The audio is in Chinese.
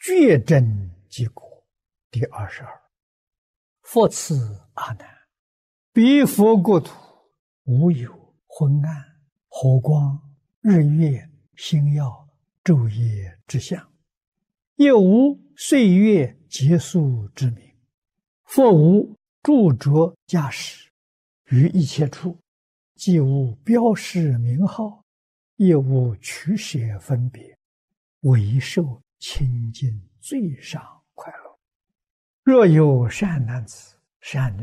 觉真即果。第22。佛赐阿难：彼佛国土，无有昏暗、火光、日月、星耀、昼夜之相，也无岁月结束之名。佛无著着驾驶，于一切处，既无标示名号，也无取舍分别，唯受清净最上快乐。若有善男子、善女